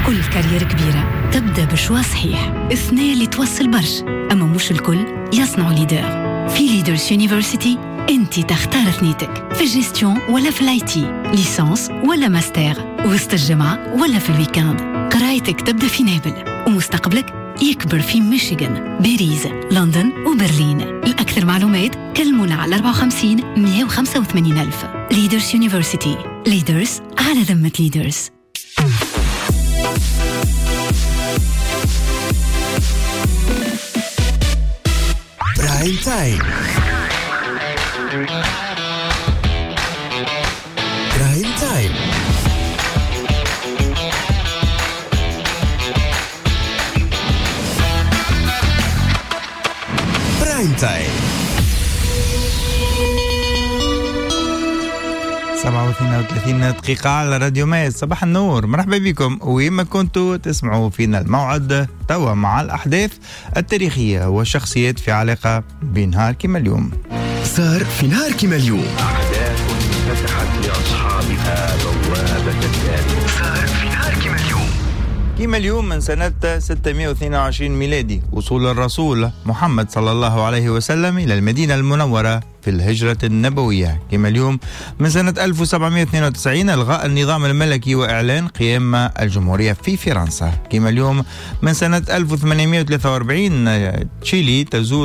كل كارير كبيرة تبدأ بشوا صحيح، اثنين اللي توصل برش، أما مش الكل يصنعوا ليدر. في ليدرز يونيفرسيتي انتي تختار ثنيتك، في الجيستيون ولا في الاي تي، ليسانس ولا ماستر، وسط الجامعة ولا في الويكاند. قرايتك تبدأ في نابل ومستقبلك يكبر في ميشيغان، باريس، لندن وبرلين. الأكثر معلومات كلمونا على 54 185 ألف. ليدرز يونيفرسيتي، ليدرز على ذمة ليدرز. برايم تايم. برايم تايم. برايم تايم. 37 دقيقة على راديو ماس. صباح النور، مرحبا بكم وين ما كنتوا تسمعوا فينا. الموعد توا مع الأحداث التاريخية والشخصيات في علاقة بنهار كما اليوم. صار في نهار كما اليوم أحداث فتحت لأصحابها بوابة التاريخ. صار في نهار كما اليوم. كما اليوم من سنة 622 ميلادي وصول الرسول محمد صلى الله عليه وسلم إلى المدينة المنورة في الهجرة النبوية. كما اليوم من سنة 1792 إلغاء النظام الملكي وإعلان قيام الجمهورية في فرنسا. كما اليوم من سنة 1843 تشيلي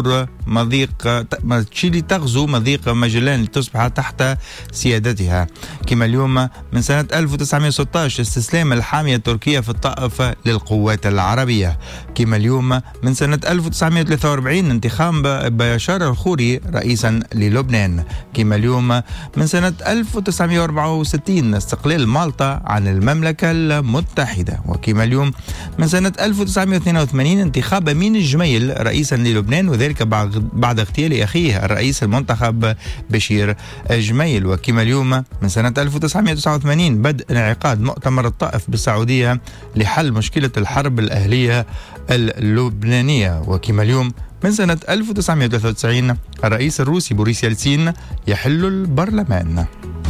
تغزو مضيق ماجلان لتصبح تحت سيادتها. كما اليوم من سنة 1916 استسلام الحامية التركية في الطائف للقوات العربية. كما اليوم من سنة 1943 انتخاب بشار الخوري رئيسا للبنان. كما اليوم من سنة 1964 استقلال مالطا عن المملكة المتحدة. وكما اليوم من سنة 1982 انتخاب أمين الجميل رئيسا للبنان، وذلك بعد اغتيال أخيه الرئيس المنتخب بشير الجميل. وكما اليوم من سنة 1989 بدء انعقاد مؤتمر الطائف بالسعودية لحل مشكلة الحرب الأهلية اللبنانية. وكما اليوم من سنة 1993 الرئيس الروسي بوريس يلتسين يحل البرلمان.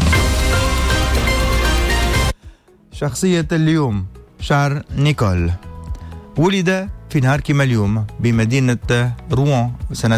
شخصية اليوم شارل نيكول، ولد في نهار كما اليوم بمدينة روان سنة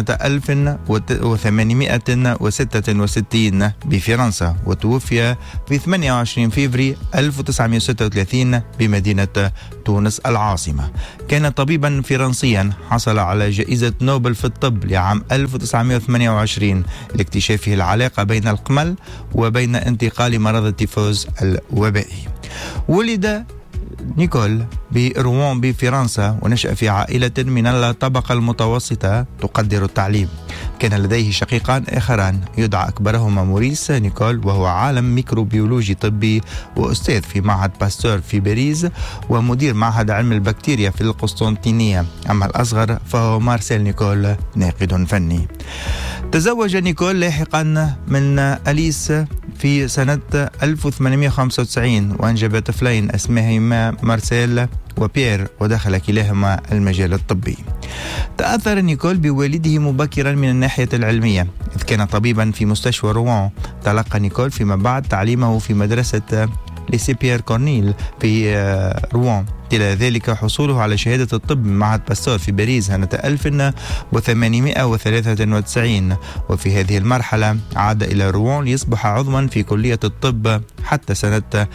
1866 بفرنسا، وتوفي في 28 فبراير 1936 بمدينة تونس العاصمة. كان طبيبا فرنسيا حصل على جائزة نوبل في الطب لعام 1928 لاكتشافه العلاقة بين القمل وبين انتقال مرض التيفوز الوبائي. ولد نيكول بروان بفرنسا ونشأ في عائلة من الطبقة المتوسطة تقدر التعليم. كان لديه شقيقان آخران يدعى أكبرهما موريس نيكول، وهو عالم ميكروبيولوجي طبي وأستاذ في معهد باستور في باريس ومدير معهد علم البكتيريا في القسطنطينية. أما الأصغر فهو مارسيل نيكول ناقد فني. تزوج نيكول لاحقا من أليس في سنة 1895 وأنجب طفلين اسمهما مارسيل وبيير، ودخل كلاهما المجال الطبي. تأثر نيكول بوالده مبكرا من الناحية العلمية، إذ كان طبيبا في مستشفى روان. تلقى نيكول فيما بعد تعليمه في مدرسة ليسي بيير كورنيل في روان. تلا ذلك حصوله على شهادة الطب من معهد باستور في باريس سنة 1893. وفي هذه المرحلة عاد إلى روان ليصبح عضوا في كلية الطب حتى سنة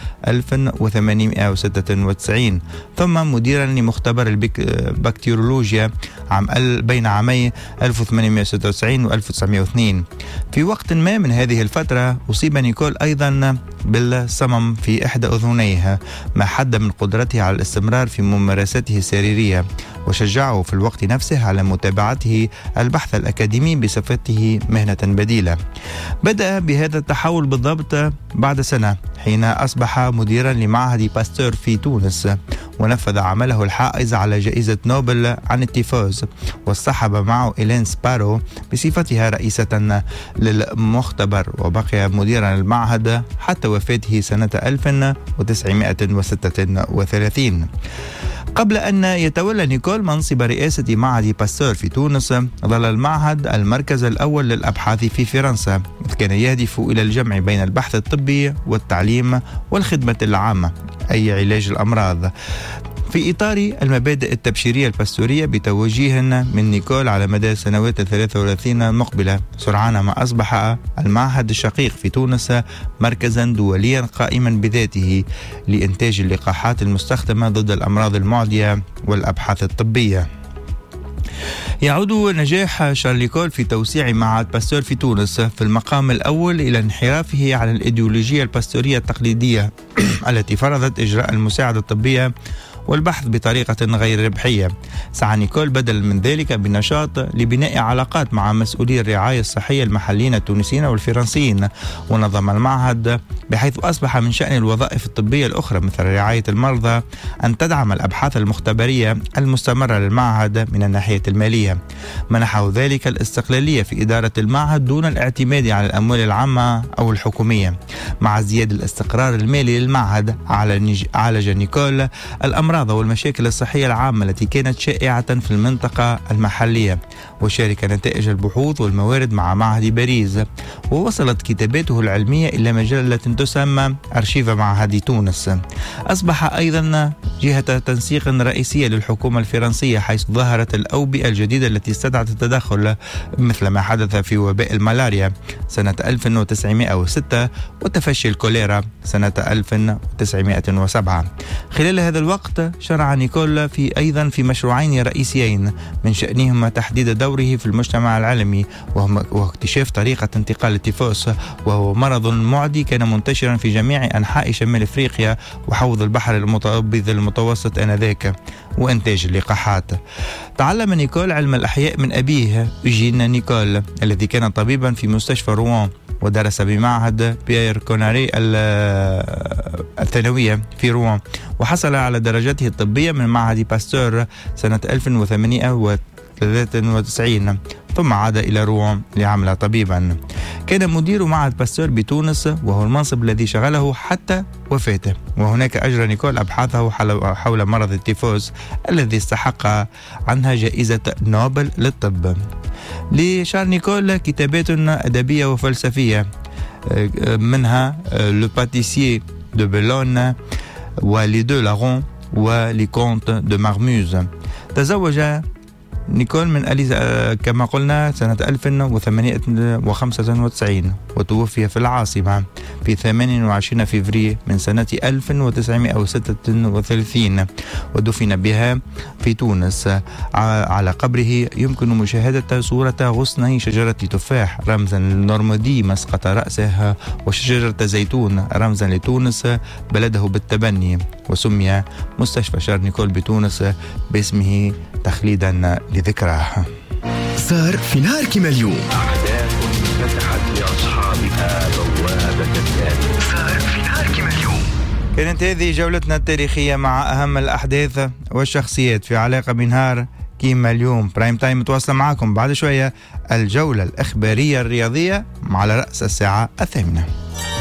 1896، ثم مديرا لمختبر البكتيرولوجيا بين عامي 1896 و 1902. في وقت ما من هذه الفترة أصيب نيكول أيضا بالصمم في إحدى أذنيه، ما حد من قدرته على الاستمرار في ممارساته السريرية، وشجعه في الوقت نفسه على متابعته البحث الأكاديمي بصفته مهنة بديلة. بدأ بهذا التحول بالضبط بعد سنة حين أصبح مديرا لمعهد باستور في تونس، ونفذ عمله الحائز على جائزة نوبل عن التيفوز، واصطحب معه إيلين سبارو بصفتها رئيسة للمختبر، وبقي مديرا المعهد حتى وفاته سنة 1936. قبل أن يتولى نيكول منصب رئاسة معهد باستور في تونس، ظل المعهد المركز الأول للأبحاث في فرنسا، إذ كان يهدف إلى الجمع بين البحث الطبي والتعليم والخدمة العامة، أي علاج الأمراض. في إطار المبادئ التبشيرية الباستورية بتوجيه من نيكول على مدى السنوات 33 المقبلة، سرعان ما أصبح المعهد الشقيق في تونس مركزا دوليا قائما بذاته لإنتاج اللقاحات المستخدمة ضد الأمراض المعدية والأبحاث الطبية. يعود نجاح شارل كول في توسيع معهد باستور في تونس في المقام الأول إلى انحرافه عن الإيديولوجية الباستورية التقليدية التي فرضت إجراء المساعدة الطبية والبحث بطريقة غير ربحية. سعى نيكول بدلا من ذلك بنشاط لبناء علاقات مع مسؤولي الرعاية الصحية المحليين التونسيين والفرنسيين، ونظم المعهد بحيث أصبح من شأن الوظائف الطبية الأخرى مثل رعاية المرضى أن تدعم الأبحاث المختبرية المستمرة للمعهد من الناحية المالية. منحه ذلك الاستقلالية في إدارة المعهد دون الاعتماد على الأموال العامة أو الحكومية. مع ازدياد الاستقرار المالي للمعهد عالج نيكول الأمراض والمشاكل الصحية العامة التي كانت شائعة في المنطقة المحلية، وشارك نتائج البحوث والموارد مع معهد باريس، ووصلت كتاباته العلمية إلى مجلة تسمى أرشيف معهد تونس. أصبح أيضا جهة تنسيق رئيسية للحكومة الفرنسية، حيث ظهرت الأوبئة الجديدة التي استدعت التدخل مثل ما حدث في وباء الملاريا سنة 1906 وتفشي الكوليرا سنة 1907. خلال هذا الوقت شرع نيكول أيضا في مشروعين رئيسيين من شأنهما تحديد دوره في المجتمع العالمي واكتشاف طريقة انتقال التيفوس، وهو مرض معدي كان منتشرا في جميع أنحاء شمال أفريقيا وحوض البحر الأبيض المتوسط آنذاك، وإنتاج اللقاحات. تعلم نيكول علم الأحياء من أبيه أوجين نيكول الذي كان طبيبا في مستشفى روان، ودرس بمعهد بيير كوناري الثانوية في روان، وحصل على درجته الطبية من معهد باستور سنة 1893، ثم عاد إلى روان ليعمل طبيبا. كان مدير معهد باستور بتونس، وهو المنصب الذي شغله حتى وفاته، وهناك أجرى نيكول أبحاثه حول مرض التيفوس الذي استحق عنها جائزة نوبل للطب. لشارل نيكول كتابات أدبية وفلسفية، منها لو باتيسيي دو بولون ولي دو لاغون ولي كونت دو مارموز. تزوج نيكول من أليزا كما قلنا سنة 1895، وتوفي في العاصمة في 28 فبراير من سنة 1936، ودفن بها في تونس. على قبره يمكن مشاهدة صورة غصني شجرة تفاح رمزا للنورماندي مسقط رأسه، وشجرة زيتون رمزا لتونس بلده بالتبني، وسمي مستشفى شارل نيكول بتونس باسمه تخليدا لذكراه. صار في نهار كما اليوم أحداث فتحت لأصحابها بوابة التاريخ. صار في نهار كما اليوم. كانت هذه جولتنا التاريخية مع أهم الأحداث والشخصيات في علاقة بنهار كيما اليوم. برايم تايم متواصلة معكم بعد شوية الجولة الإخبارية الرياضية على رأس الساعة 8.